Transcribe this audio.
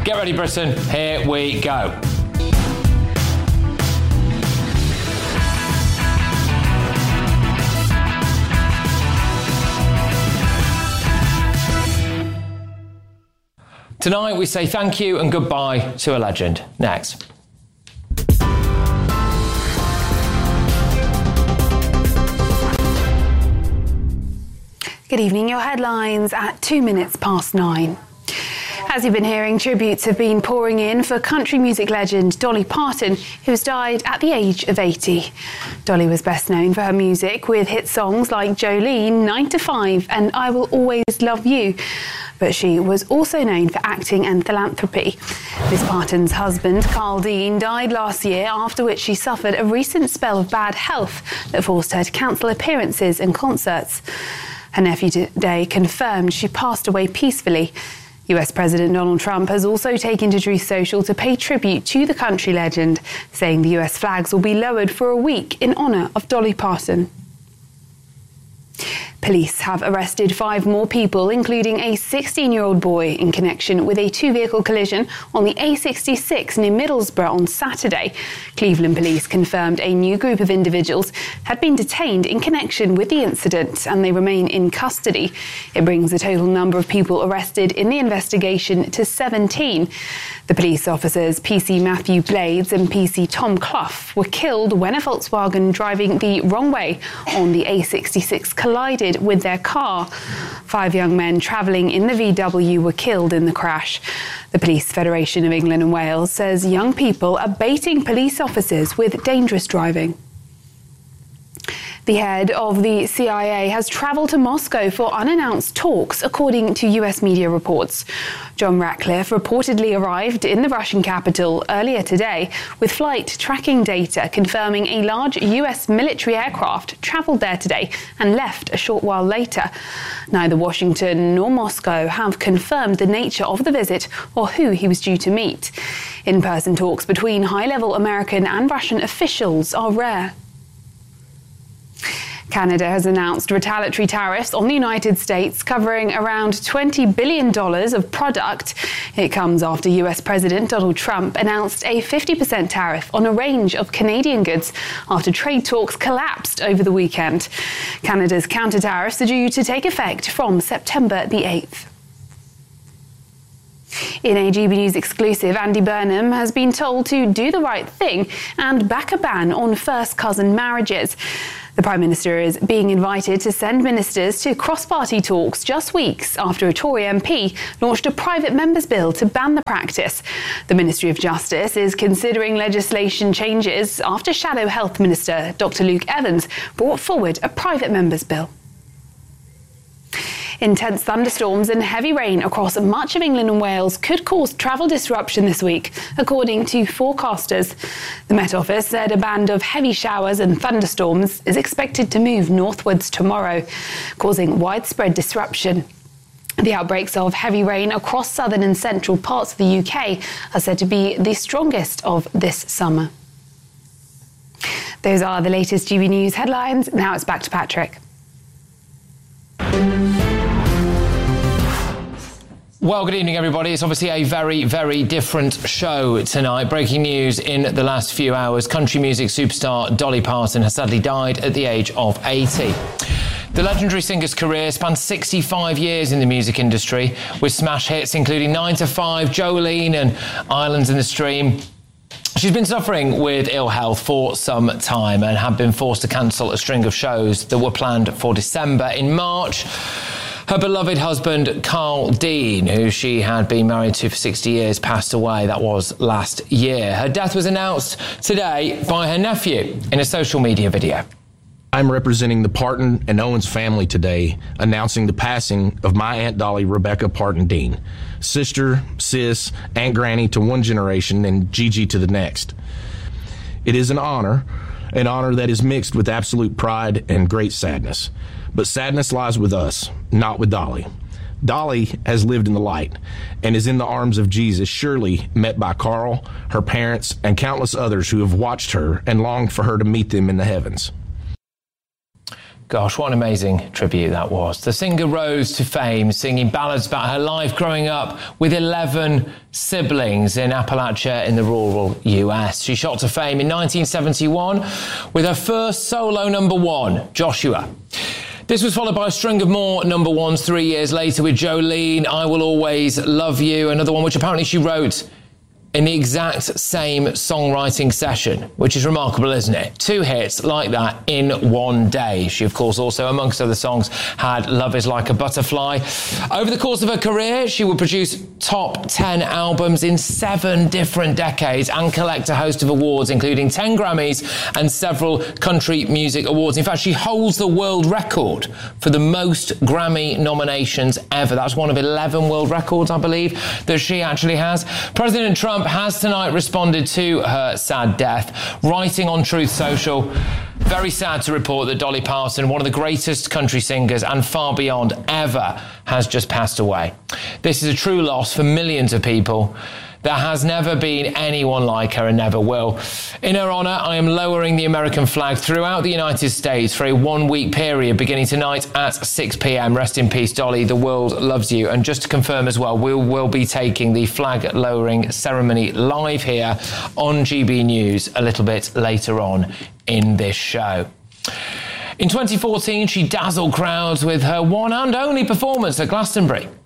Get ready, Britain. Here we go. Tonight we say thank you and goodbye to a legend. Next. Good evening. Your headlines at 9:02. As you've been hearing, tributes have been pouring in for country music legend Dolly Parton, who's died at the age of 80. Dolly was best known for her music, with hit songs like Jolene, 9 to 5 and I Will Always Love You. But she was also known for acting and philanthropy. Miss Parton's husband, Carl Dean, died last year, after which she suffered a recent spell of bad health that forced her to cancel appearances and concerts. Her nephew today confirmed she passed away peacefully. US President Donald Trump has also taken to Truth Social to pay tribute to the country legend, saying the US flags will be lowered for a week in honour of Dolly Parton. Police have arrested 5 more people, including a 16-year-old boy, in connection with a 2-vehicle collision on the A66 near Middlesbrough on Saturday. Cleveland police confirmed a new group of individuals had been detained in connection with the incident, and they remain in custody. It brings the total number of people arrested in the investigation to 17. The police officers PC Matthew Blades and PC Tom Clough were killed when a Volkswagen driving the wrong way on the A66 collided with their car. 5 young men travelling in the VW were killed in the crash. The Police Federation of England and Wales says young people are baiting police officers with dangerous driving. The head of the CIA has travelled to Moscow for unannounced talks, according to US media reports. John Ratcliffe reportedly arrived in the Russian capital earlier today, with flight tracking data confirming a large US military aircraft travelled there today and left a short while later. Neither Washington nor Moscow have confirmed the nature of the visit or who he was due to meet. In-person talks between high-level American and Russian officials are rare. Canada has announced retaliatory tariffs on the United States covering around $20 billion of product. It comes after US President Donald Trump announced a 50% tariff on a range of Canadian goods after trade talks collapsed over the weekend. Canada's counter tariffs are due to take effect from September the 8th. In a GB News exclusive, Andy Burnham has been told to do the right thing and back a ban on first cousin marriages. The Prime Minister is being invited to send ministers to cross-party talks just weeks after a Tory MP launched a private member's bill to ban the practice. The Ministry of Justice is considering legislation changes after Shadow Health Minister Dr Luke Evans brought forward a private member's bill. Intense thunderstorms and heavy rain across much of England and Wales could cause travel disruption this week, according to forecasters. The Met Office said a band of heavy showers and thunderstorms is expected to move northwards tomorrow, causing widespread disruption. The outbreaks of heavy rain across southern and central parts of the UK are said to be the strongest of this summer. Those are the latest GB News headlines. Now it's back to Patrick. Well, good evening, everybody. It's obviously a very, very different show tonight. Breaking news in the last few hours. Country music superstar Dolly Parton has sadly died at the age of 80. The legendary singer's career spans 65 years in the music industry, with smash hits including 9 to 5, Jolene and Islands in the Stream. She's been suffering with ill health for some time and had been forced to cancel a string of shows that were planned for December. In March, her beloved husband, Carl Dean, who she had been married to for 60 years, passed away. That was last year. Her death was announced today by her nephew in a social media video. I'm representing the Parton and Owens family today, announcing the passing of my Aunt Dolly Rebecca Parton Dean, sister, sis, Aunt Granny to one generation and Gigi to the next. It is an honor that is mixed with absolute pride and great sadness. But sadness lies with us, not with Dolly. Dolly has lived in the light and is in the arms of Jesus, surely met by Carl, her parents, and countless others who have watched her and longed for her to meet them in the heavens. Gosh, what an amazing tribute that was. The singer rose to fame singing ballads about her life growing up with 11 siblings in Appalachia in the rural US. She shot to fame in 1971 with her first solo number one, Joshua. This was followed by a string of more number ones 3 years later with Jolene, I Will Always Love You, another one which apparently she wrote in the exact same songwriting session, which is remarkable, isn't it? 2 hits like that in one day. She, of course, also, amongst other songs, had Love Is Like a Butterfly. Over the course of her career, she would produce top 10 albums in 7 different decades and collect a host of awards, including 10 Grammys and several country music awards. In fact, she holds the world record for the most Grammy nominations ever. That's one of 11 world records, I believe, that she actually has. President Trump has tonight responded to her sad death, writing on Truth Social, very sad to report that Dolly Parton, one of the greatest country singers and far beyond ever, has just passed away. This is a true loss for millions of people. There has never been anyone like her and never will. In her honour, I am lowering the American flag throughout the United States for a 1-week period beginning tonight at 6 p.m. Rest in peace, Dolly. The world loves you. And just to confirm as well, we will be taking the flag lowering ceremony live here on GB News a little bit later on in this show. In 2014, she dazzled crowds with her one and only performance at Glastonbury.